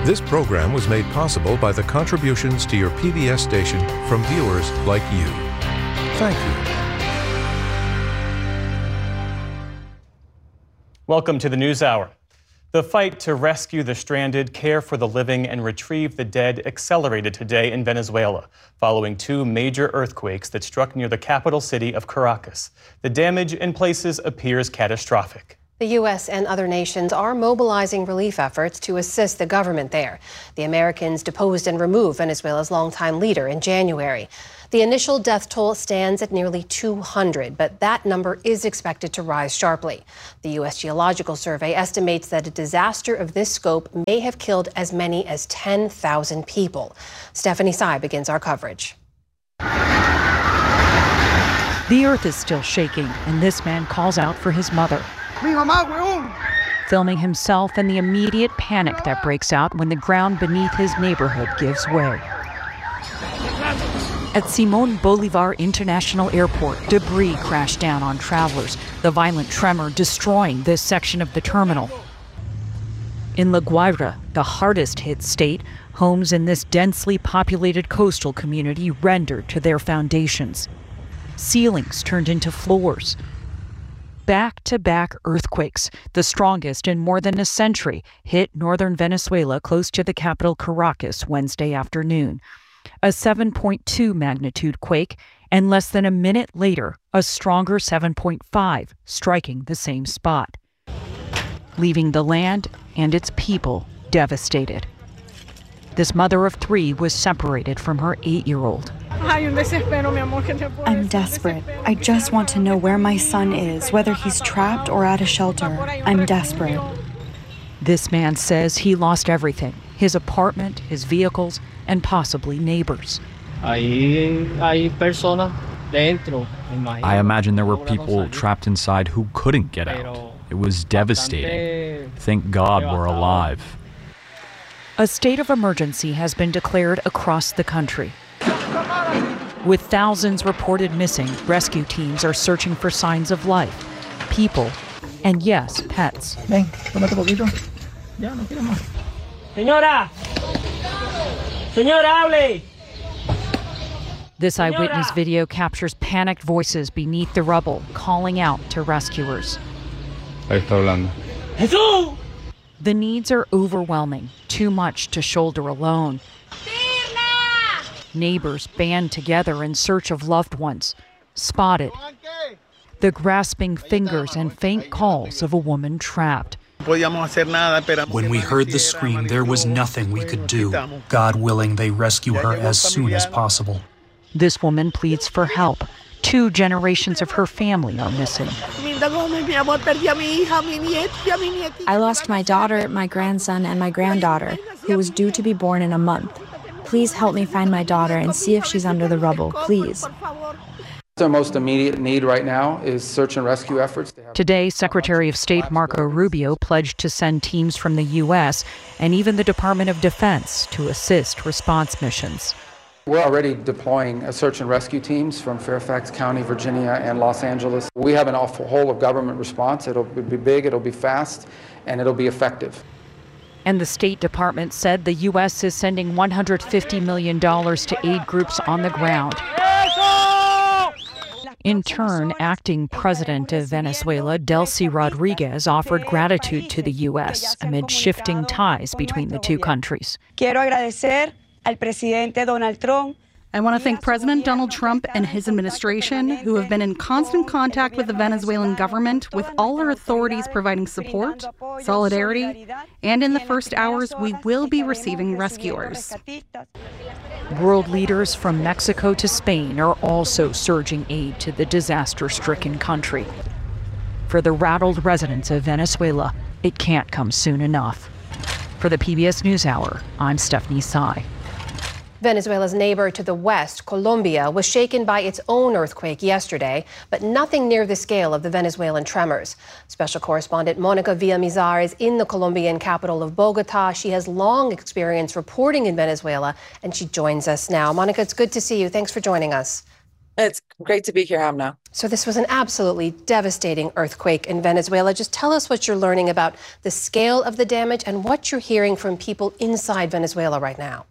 This program was made possible by the contributions to your PBS station from viewers like you. Thank you. Welcome to the NewsHour. The fight to rescue the stranded, care for the living, and retrieve the dead accelerated today in Venezuela, following two major earthquakes that struck near the capital city of Caracas. The damage in places appears catastrophic. The U.S. and other nations are mobilizing relief efforts to assist the government there. The Americans deposed and removed Venezuela's longtime leader in January. The initial death toll stands at nearly 200, but that number is expected to rise sharply. The U.S. Geological Survey estimates that a disaster of this scope may have killed as many as 10,000 people. Stephanie Tsai begins our coverage. The earth is still shaking, and this man calls out for his mother, filming himself and the immediate panic that breaks out when the ground beneath his neighborhood gives way. At Simón Bolívar International Airport, debris crashed down on travelers, the violent tremor destroying this section of the terminal. In La Guaira, the hardest hit state, homes in this densely populated coastal community rendered to their foundations. Ceilings turned into floors. Back-to-back earthquakes, the strongest in more than a century, hit northern Venezuela close to the capital Caracas Wednesday afternoon. A 7.2 magnitude quake, and less than a minute later, a stronger 7.5 striking the same spot, leaving the land and its people devastated. This mother of three was separated from her 8-year-old. I'm desperate. I just want to know where my son is, whether he's trapped or at a shelter. I'm desperate. This man says he lost everything, his apartment, his vehicles, and possibly neighbors. I imagine there were people trapped inside who couldn't get out. It was devastating. Thank God we're alive. A state of emergency has been declared across the country. With thousands reported missing, rescue teams are searching for signs of life, people, and yes, pets. Señora! Señora, hable! This eyewitness video captures panicked voices beneath the rubble, calling out to rescuers. ¡Jesús! The needs are overwhelming, too much to shoulder alone. Neighbors band together in search of loved ones, spotted. The grasping fingers and faint calls of a woman trapped. When we heard the scream, there was nothing we could do. God willing, they rescue her as soon as possible. This woman pleads for help. 2 generations of her family are missing. I lost my daughter, my grandson, and my granddaughter, who was due to be born in a month. Please help me find my daughter and see if she's under the rubble, please. Our most immediate need right now is search and rescue efforts. Today, Secretary of State Marco Rubio pledged to send teams from the U.S. and even the Department of Defense to assist response missions. We're already deploying search and rescue teams from Fairfax County, Virginia, and Los Angeles. We have an whole of government response. It'll be big, it'll be fast, and it'll be effective. And the State Department said the U.S. is sending $150 million to aid groups on the ground. In turn, acting president of Venezuela, Delcy Rodriguez, offered gratitude to the U.S. amid shifting ties between the two countries. I want to thank President Donald Trump and his administration, who have been in constant contact with the Venezuelan government, with all our authorities providing support, solidarity, and in the first hours, we will be receiving rescuers. World leaders from Mexico to Spain are also surging aid to the disaster-stricken country. For the rattled residents of Venezuela, it can't come soon enough. For the PBS NewsHour, I'm Stephanie Tsai. Venezuela's neighbor to the west, Colombia, was shaken by its own earthquake yesterday, but nothing near the scale of the Venezuelan tremors. Special correspondent Monica Villamizar is in the Colombian capital of Bogota. She has long experience reporting in Venezuela, and she joins us now. Monica, it's good to see you. Thanks for joining us. It's great to be here, Amna. So this was an absolutely devastating earthquake in Venezuela. Just tell us what you're learning about the scale of the damage and what you're hearing from people inside Venezuela right now.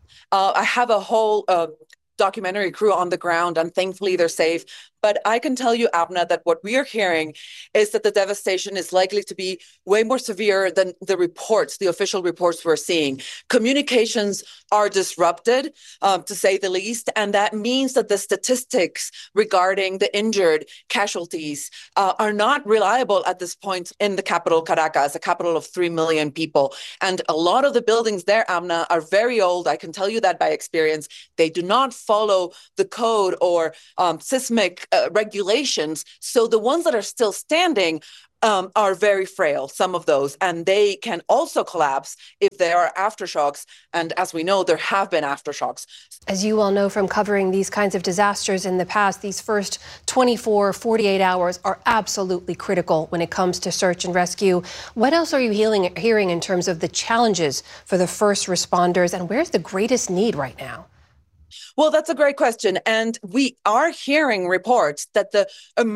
I have a whole documentary crew on the ground, and thankfully they're safe. But I can tell you, Abna, that what we are hearing is that the devastation is likely to be way more severe than the official reports we're seeing. Communications are disrupted, to say the least, and that means that the statistics regarding the injured casualties are not reliable at this point in the capital, Caracas, a capital of 3 million people. And a lot of the buildings there, Amna, are very old. I can tell you that by experience. They do not follow the code or seismic regulations. So the ones that are still standing are very frail, some of those, and they can also collapse if there are aftershocks. And as we know, there have been aftershocks. As you well know from covering these kinds of disasters in the past, these first 24, 48 hours are absolutely critical when it comes to search and rescue. What else are you hearing in terms of the challenges for the first responders, and where's the greatest need right now? Well, that's a great question. And we are hearing reports that the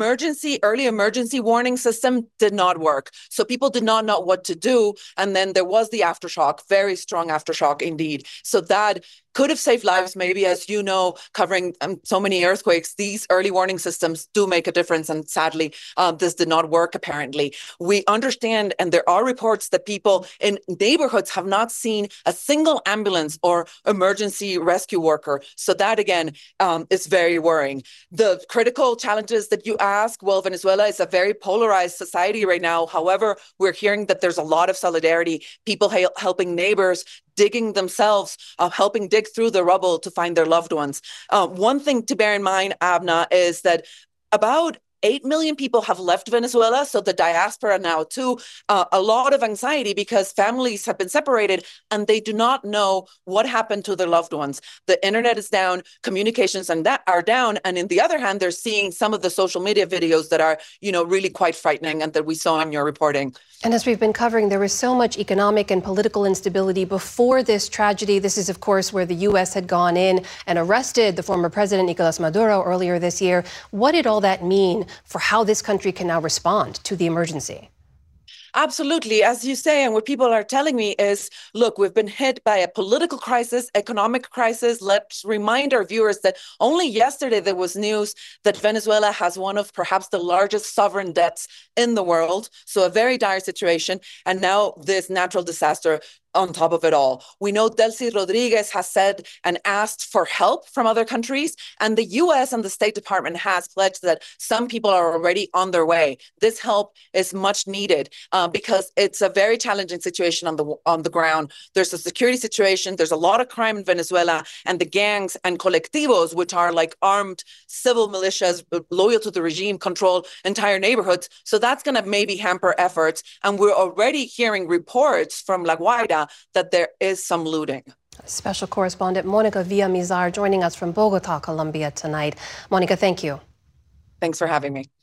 early emergency warning system did not work. So people did not know what to do. And then there was the aftershock, very strong aftershock indeed. So that could have saved lives, maybe. As you know, covering so many earthquakes, these early warning systems do make a difference. And sadly, this did not work, apparently. We understand, and there are reports that people in neighborhoods have not seen a single ambulance or emergency rescue worker. So that, again, is very worrying. The critical challenges that you ask, well, Venezuela is a very polarized society right now. However, we're hearing that there's a lot of solidarity, people helping neighbors, digging themselves, helping dig through the rubble to find their loved ones. One thing to bear in mind, Abna, is that about 8 million people have left Venezuela, so the diaspora now too. A lot of anxiety because families have been separated and they do not know what happened to their loved ones. The internet is down, communications are down, and in the other hand, they're seeing some of the social media videos that are, really quite frightening and that we saw in your reporting. And as we've been covering, there was so much economic and political instability before this tragedy. This is, of course, where the U.S. had gone in and arrested the former president, Nicolas Maduro, earlier this year. What did all that mean for how this country can now respond to the emergency? Absolutely. As you say, and what people are telling me is, look, we've been hit by a political crisis, economic crisis. Let's remind our viewers that only yesterday there was news that Venezuela has one of perhaps the largest sovereign debts in the world. So a very dire situation. And now this natural disaster on top of it all. We know Delcy Rodriguez has said and asked for help from other countries, and the U.S. and the State Department has pledged that some people are already on their way. This help is much needed because it's a very challenging situation on the ground. There's a security situation. There's a lot of crime in Venezuela, and the gangs and colectivos, which are like armed civil militias loyal to the regime, control entire neighborhoods. So that's going to maybe hamper efforts. And we're already hearing reports from La Guaira that there is some looting. Special correspondent Monica Villamizar joining us from Bogota, Colombia tonight. Monica, thank you. Thanks for having me.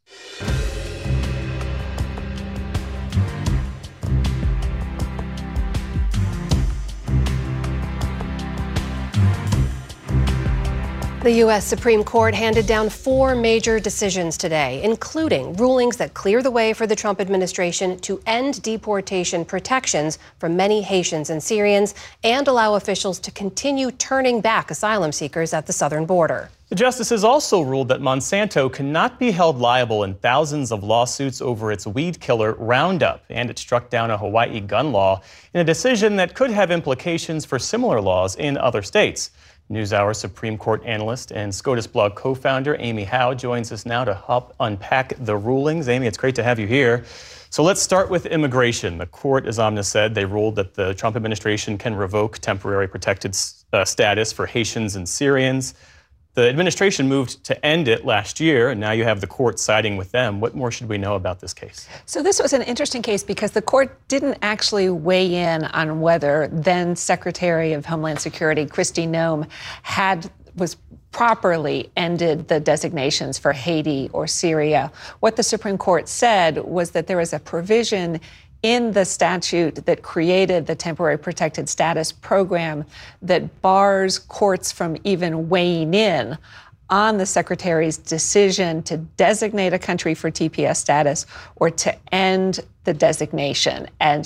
The U.S. Supreme Court handed down 4 major decisions today, including rulings that clear the way for the Trump administration to end deportation protections for many Haitians and Syrians and allow officials to continue turning back asylum seekers at the southern border. The justices also ruled that Monsanto cannot be held liable in thousands of lawsuits over its weed killer Roundup, and it struck down a Hawaii gun law in a decision that could have implications for similar laws in other states. NewsHour Supreme Court analyst and SCOTUS blog co-founder Amy Howe joins us now to help unpack the rulings. Amy, it's great to have you here. So let's start with immigration. The court, as Amna said, they ruled that the Trump administration can revoke temporary protected status for Haitians and Syrians. The administration moved to end it last year, and now you have the court siding with them. What more should we know about this case? So this was an interesting case because the court didn't actually weigh in on whether then Secretary of Homeland Security Kristi Noem was properly ended the designations for Haiti or Syria. What the Supreme Court said was that there was a provision in the statute that created the temporary protected status program that bars courts from even weighing in on the secretary's decision to designate a country for TPS status or to end the designation. And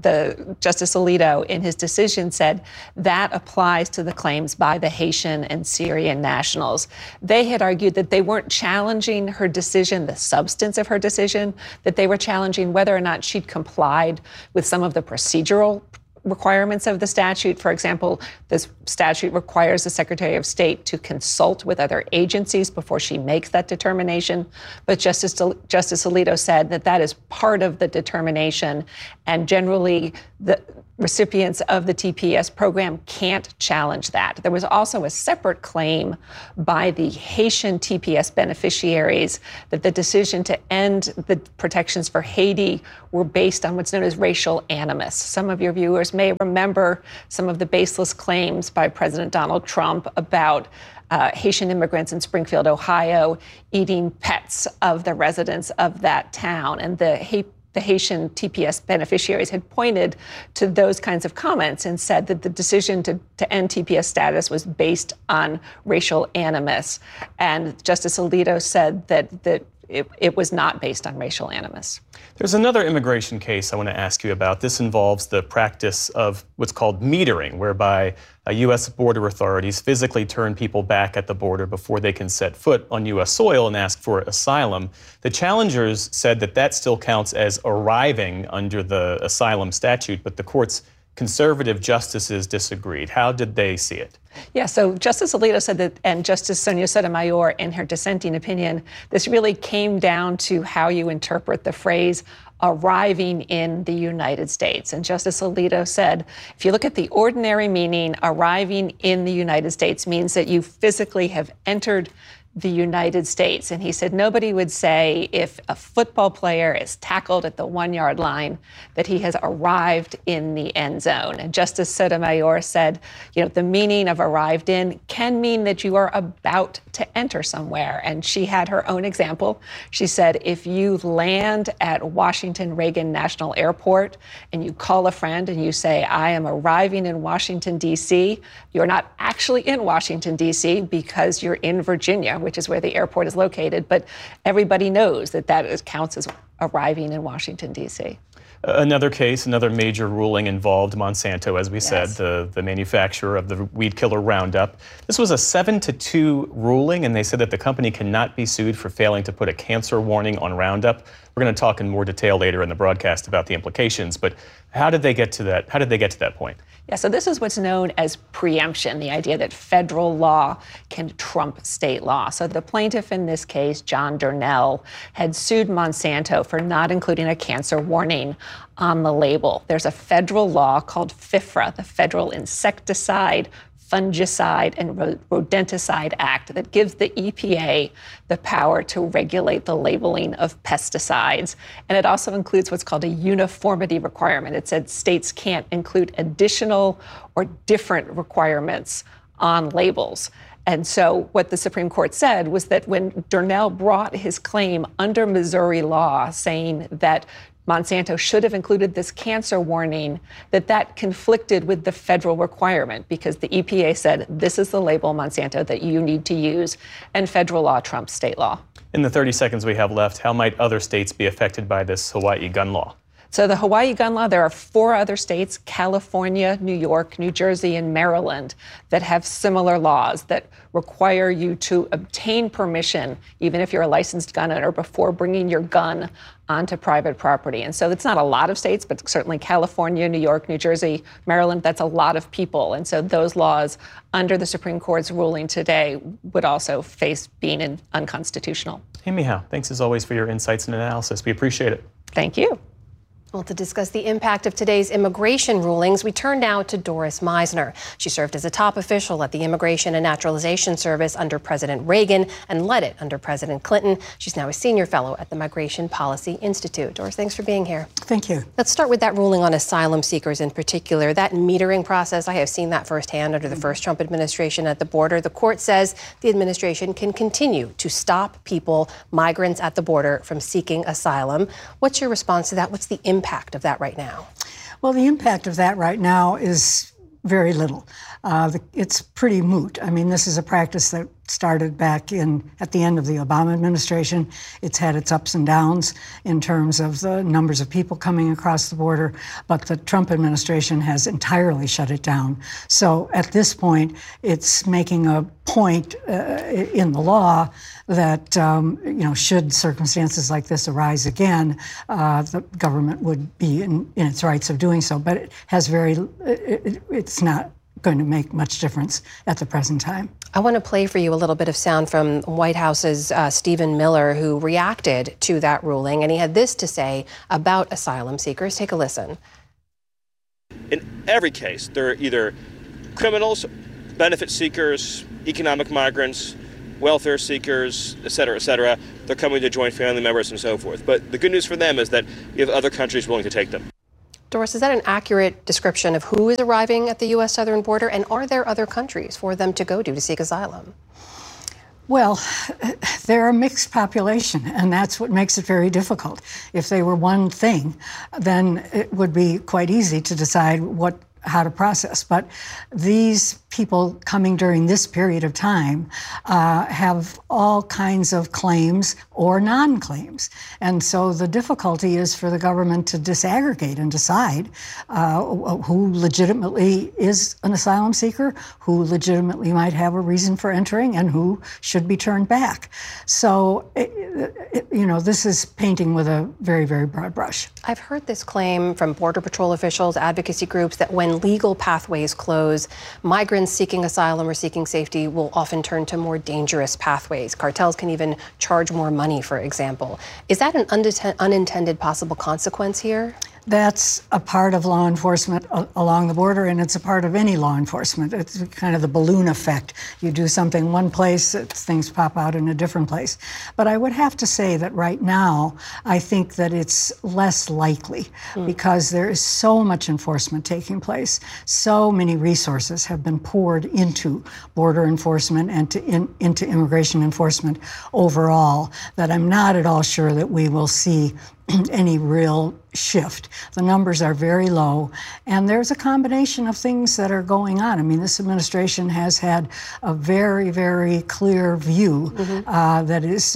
Justice Alito, in his decision, said that applies to the claims by the Haitian and Syrian nationals. They had argued that they weren't challenging her decision, the substance of her decision, that they were challenging whether or not she'd complied with some of the procedural requirements of the statute. For example, this statute requires the Secretary of State to consult with other agencies before she makes that determination. But Justice Alito said that that is part of the determination, and generally the recipients of the TPS program can't challenge that. There was also a separate claim by the Haitian TPS beneficiaries that the decision to end the protections for Haiti were based on what's known as racial animus. Some of your viewers may remember some of the baseless claims by President Donald Trump about Haitian immigrants in Springfield, Ohio, eating pets of the residents of that town. And the Haitian TPS beneficiaries had pointed to those kinds of comments and said that the decision to end TPS status was based on racial animus. And Justice Alito said that it was not based on racial animus. There's another immigration case I want to ask you about. This involves the practice of what's called metering, whereby U.S. border authorities physically turn people back at the border before they can set foot on U.S. soil and ask for asylum. The challengers said that that still counts as arriving under the asylum statute, but the court's conservative justices disagreed. How did they see it? Yeah, so Justice Alito said that, and Justice Sonia Sotomayor, in her dissenting opinion, this really came down to how you interpret the phrase arriving in the United States. And Justice Alito said, if you look at the ordinary meaning, arriving in the United States means that you physically have entered the United States. And he said nobody would say if a football player is tackled at the 1-yard line that he has arrived in the end zone. And Justice Sotomayor said, the meaning of arrived in can mean that you are about to enter somewhere. And she had her own example. She said, if you land at Washington Reagan National Airport and you call a friend and you say, I am arriving in Washington, D.C., you're not actually in Washington, D.C. because you're in Virginia, which is where the airport is located. But everybody knows that counts as arriving in Washington, D.C. Another case, another major ruling involved Monsanto, as we said, the manufacturer of the weed killer Roundup. This was a 7-2 ruling, and they said that the company cannot be sued for failing to put a cancer warning on Roundup. We're going to talk in more detail later in the broadcast about the implications, but how did they get to that? How did they get to that point? Yeah, so this is what's known as preemption, the idea that federal law can trump state law. So the plaintiff in this case, John Durnell, had sued Monsanto for not including a cancer warning on the label. There's a federal law called FIFRA, the Federal Insecticide, Fungicide and Rodenticide Act, that gives the EPA the power to regulate the labeling of pesticides. And it also includes what's called a uniformity requirement. It said states can't include additional or different requirements on labels. And so what the Supreme Court said was that when Durnell brought his claim under Missouri law, saying that Monsanto should have included this cancer warning, that conflicted with the federal requirement because the EPA said this is the label, Monsanto, that you need to use, and federal law trumps state law. In the 30 seconds we have left, how might other states be affected by this Hawaii gun law? So the Hawaii gun law, there are 4 other states, California, New York, New Jersey, and Maryland, that have similar laws that require you to obtain permission, even if you're a licensed gun owner, before bringing your gun onto private property. And so it's not a lot of states, but certainly California, New York, New Jersey, Maryland, that's a lot of people. And so those laws, under the Supreme Court's ruling today, would also face being unconstitutional. Amy Howe, thanks as always for your insights and analysis. We appreciate it. Thank you. Well, to discuss the impact of today's immigration rulings, we turn now to Doris Meisner. She served as a top official at the Immigration and Naturalization Service under President Reagan and led it under President Clinton. She's now a senior fellow at the Migration Policy Institute. Doris, thanks for being here. Thank you. Let's start with that ruling on asylum seekers in particular. That metering process, I have seen that firsthand under the first Trump administration at the border. The court says the administration can continue to stop people, migrants at the border, from seeking asylum. What's your response to that? What's the impact of that right now? Well, the impact of that right now is very little. it's pretty moot. I mean, this is a practice that started back at the end of the Obama administration. It's had its ups and downs in terms of the numbers of people coming across the border, but the Trump administration has entirely shut it down. So at this point, it's making a point in the law that should circumstances like this arise again, the government would be in its rights of doing so. But it has it's not going to make much difference at the present time. I want to play for you a little bit of sound from White House's Stephen Miller, who reacted to that ruling, and he had this to say about asylum seekers. Take a listen. In every case, they're either criminals, benefit seekers, economic migrants, welfare seekers, et cetera, they're coming to join family members and so forth. But the good news for them is that we have other countries willing to take them. Doris, is that an accurate description of who is arriving at the U.S. southern border? And are there other countries for them to go to seek asylum? Well, they're a mixed population, and that's what makes it very difficult. If they were one thing, then it would be quite easy to decide how to process. But these people coming during this period of time have all kinds of claims or non-claims. And so the difficulty is for the government to disaggregate and decide who legitimately is an asylum seeker, who legitimately might have a reason for entering, and who should be turned back. So, this is painting with a very, very broad brush. I've heard this claim from Border Patrol officials, advocacy groups, that when legal pathways close, migrants seeking asylum or seeking safety will often turn to more dangerous pathways. Cartels can even charge more money, for example. Is that an unintended possible consequence here? That's a part of law enforcement along the border, and it's a part of any law enforcement. It's kind of the balloon effect. You do something one place, things pop out in a different place. But I would have to say that right now, I think that it's less likely because there is so much enforcement taking place. So many resources have been poured into border enforcement and into immigration enforcement overall that I'm not at all sure that we will see any real shift. The numbers are very low, and there's a combination of things that are going on. I mean, this administration has had a very, very clear view that is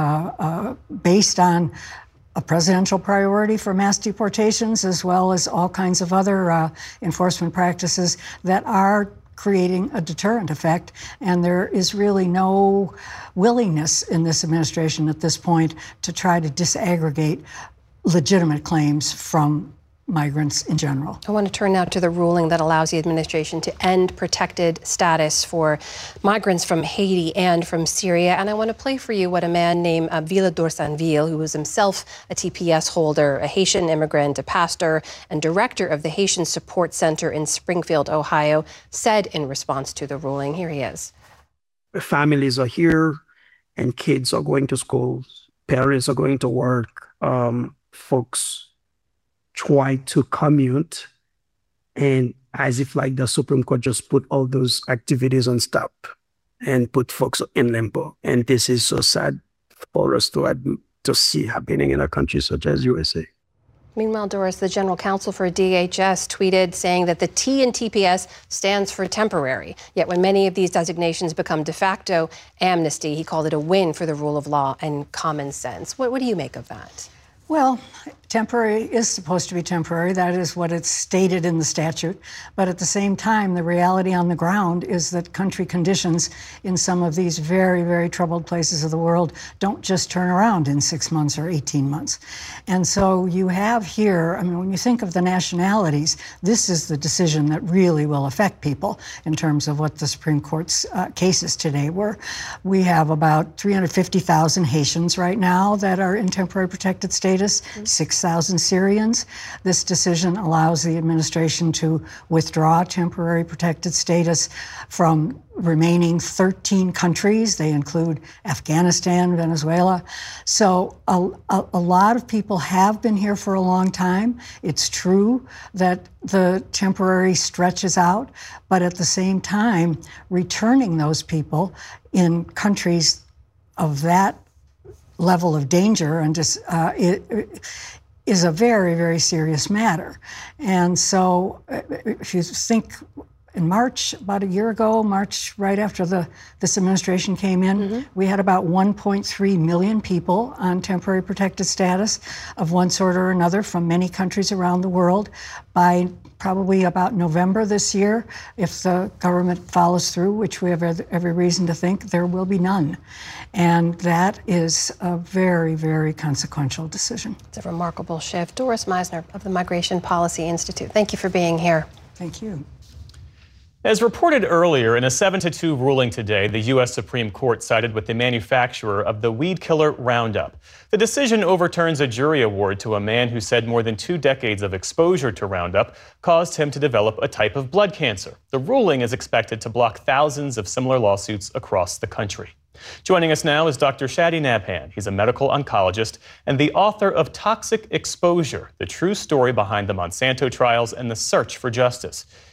based on a presidential priority for mass deportations, as well as all kinds of other enforcement practices that are creating a deterrent effect, and there is really no willingness in this administration at this point to try to disaggregate legitimate claims from migrants in general. I want to turn now to the ruling that allows the administration to end protected status for migrants from Haiti and from Syria. And I want to play for you what a man named Villa Dorsanville, who was himself a TPS holder, a Haitian immigrant, a pastor, and director of the Haitian Support Center in Springfield, Ohio, said in response to the ruling. Here he is. Families are here, and kids are going to school. Parents are going to work. Folks try to commute, and as if like the Supreme Court just put all those activities on stop and put folks in limbo. And this is so sad for us to see happening in a country such as USA. Meanwhile, Doris, the general counsel for DHS tweeted saying that the T in TPS stands for temporary. Yet when many of these designations become de facto amnesty, he called it a win for the rule of law and common sense. What do you make of that? Well, temporary is supposed to be temporary. That is what it's stated in the statute. But at the same time, the reality on the ground is that country conditions in some of these very, very troubled places of the world don't just turn around in 6 months or 18 months. And so you have here, I mean, when you think of the nationalities, this is the decision that really will affect people in terms of what the Supreme Court's cases today were. We have about 350,000 Haitians right now that are in temporary protected status. 6,000 Syrians. This decision allows the administration to withdraw temporary protected status from remaining 13 countries. They include Afghanistan, Venezuela. So a lot of people have been here for a long time. It's true that the temporary stretches out, but at the same time, returning those people in countries of that level of danger and just is a very, very serious matter. And so if you think in March, about a year ago, March right after this administration came in, we had about 1.3 million people on temporary protected status of one sort or another from many countries around the world. By probably about November this year, if the government follows through, which we have every reason to think, there will be none. And that is a very, very consequential decision. It's a remarkable shift. Doris Meisner of the Migration Policy Institute, thank you for being here. Thank you. As reported earlier, in a 7-2 ruling today, the U.S. Supreme Court sided with the manufacturer of the weed killer Roundup. The decision overturns a jury award to a man who said more than 2 decades of exposure to Roundup caused him to develop a type of blood cancer. The ruling is expected to block thousands of similar lawsuits across the country. Joining us now is Dr. Shadi Nabhan. He's a medical oncologist and the author of Toxic Exposure, the true story behind the Monsanto trials and the search for justice.